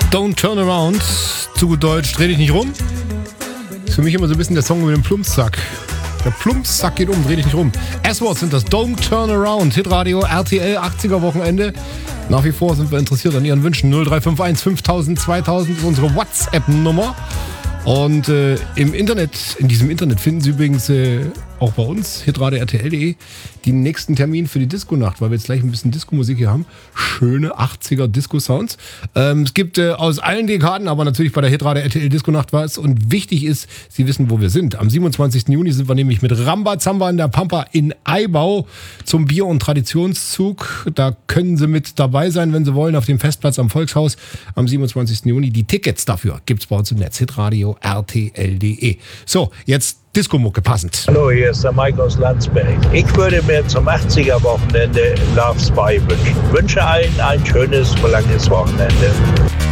Don't Turn Around, zu gut Deutsch, dreh dich nicht rum. Ist für mich immer so ein bisschen der Song mit dem Plumpsack. Der Plumpsack geht um, dreh dich nicht rum. S-Words sind das, Don't Turn Around, Hitradio, RTL, 80er Wochenende. Nach wie vor sind wir interessiert an Ihren Wünschen. 0351 5000 2000 ist unsere WhatsApp-Nummer. Und im Internet, in diesem Internet finden Sie übrigens auch bei uns, hitradio.rtl.de, den nächsten Termin für die Disco-Nacht, weil wir jetzt gleich ein bisschen Disco-Musik hier haben. Schöne 80er Disco-Sounds. Es gibt aus allen Dekaden, aber natürlich bei der Hitradio.rtl Disco-Nacht was. Und wichtig ist, Sie wissen, wo wir sind. Am 27. Juni sind wir nämlich mit Rambazamba in der Pampa in Eibau zum Bier- und Traditionszug. Da können Sie mit dabei sein, wenn Sie wollen, auf dem Festplatz am Volkshaus am 27. Juni. Die Tickets dafür gibt's bei uns im Netz, hitradio.rtl.de. So, jetzt Disco-Mucke passend. Hallo, hier ist der Mike aus Landsberg. Ich würde mir zum 80er-Wochenende Love Spy wünschen. Wünsche allen ein schönes, verlanges Wochenende.